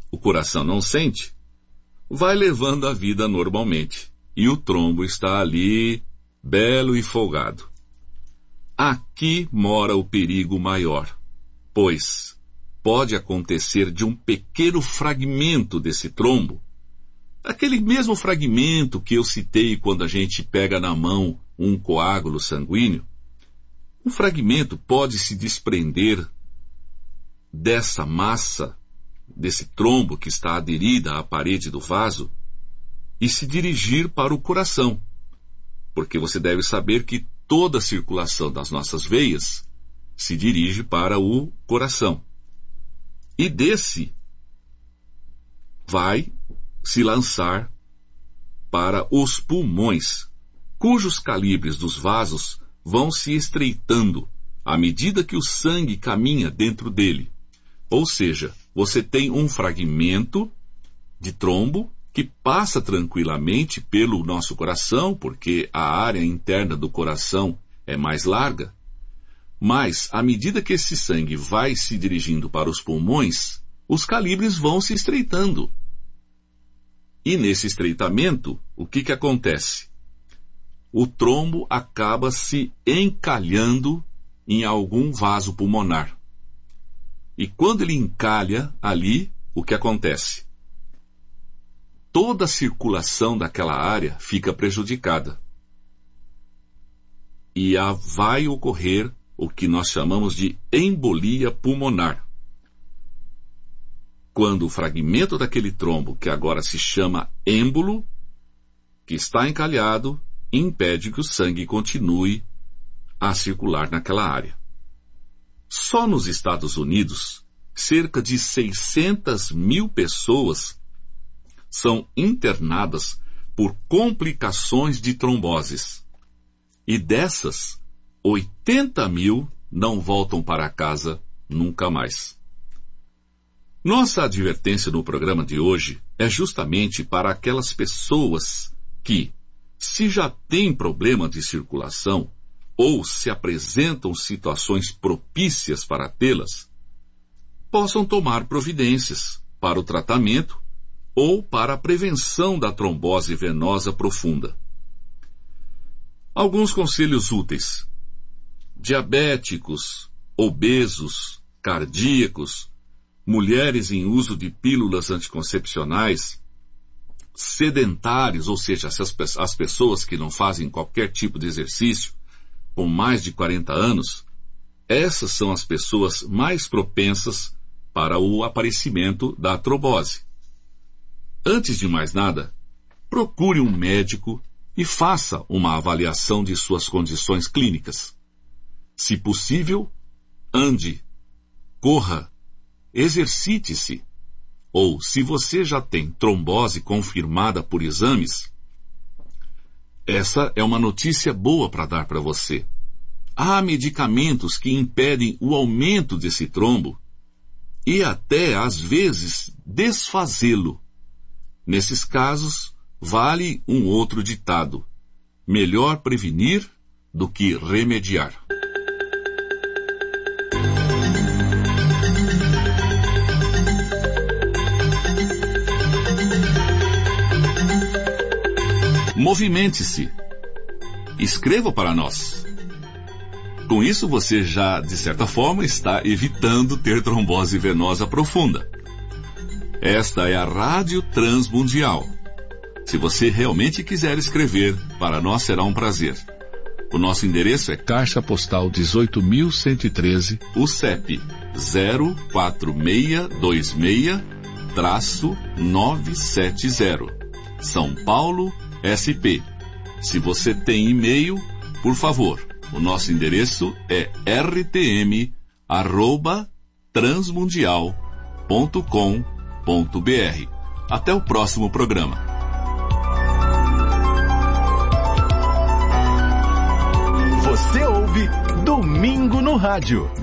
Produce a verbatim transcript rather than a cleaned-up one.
o coração não sente, vai levando a vida normalmente. E o trombo está ali, belo e folgado. Aqui mora o perigo maior, pois pode acontecer de um pequeno fragmento desse trombo, aquele mesmo fragmento que eu citei quando a gente pega na mão um coágulo sanguíneo. Um fragmento pode se desprender dessa massa, desse trombo que está aderida à parede do vaso, e se dirigir para o coração, porque você deve saber que toda a circulação das nossas veias se dirige para o coração. E desse vai se lançar para os pulmões, cujos calibres dos vasos vão se estreitando à medida que o sangue caminha dentro dele. Ou seja, você tem um fragmento de trombo que passa tranquilamente pelo nosso coração, porque a área interna do coração é mais larga, mas à medida que esse sangue vai se dirigindo para os pulmões, os calibres vão se estreitando. E nesse estreitamento, o que que acontece? O trombo acaba se encalhando em algum vaso pulmonar. E quando ele encalha ali, o que acontece? Toda a circulação daquela área fica prejudicada. E a, vai ocorrer o que nós chamamos de embolia pulmonar. Quando o fragmento daquele trombo, que agora se chama êmbolo, que está encalhado, impede que o sangue continue a circular naquela área. Só nos Estados Unidos, cerca de seiscentas mil pessoas são internadas por complicações de tromboses. E dessas, oitenta mil não voltam para casa nunca mais. Nossa advertência no programa de hoje é justamente para aquelas pessoas que, se já têm problema de circulação ou se apresentam situações propícias para tê-las, possam tomar providências para o tratamento ou para a prevenção da trombose venosa profunda. Alguns conselhos úteis. Diabéticos, obesos, cardíacos, mulheres em uso de pílulas anticoncepcionais, sedentários, ou seja, as, as pessoas que não fazem qualquer tipo de exercício, com mais de quarenta anos, essas são as pessoas mais propensas para o aparecimento da trombose. Antes de mais nada, procure um médico e faça uma avaliação de suas condições clínicas. Se possível, ande, corra, exercite-se. Ou, se você já tem trombose confirmada por exames, essa é uma notícia boa para dar para você. Há medicamentos que impedem o aumento desse trombo e até, às vezes, desfazê-lo. Nesses casos, vale um outro ditado: melhor prevenir do que remediar. Movimente-se. Escreva para nós. Com isso, você já, de certa forma, está evitando ter trombose venosa profunda. Esta é a Rádio Transmundial. Se você realmente quiser escrever, para nós será um prazer. O nosso endereço é Caixa Postal dezoito mil cento e treze, o C E P zero quatro seis dois seis nove sete zero, São Paulo, S P. Se você tem e-mail, por favor, o nosso endereço é r t m arroba transmundial ponto com ponto b r. Até o próximo programa. Você ouve Domingo no Rádio.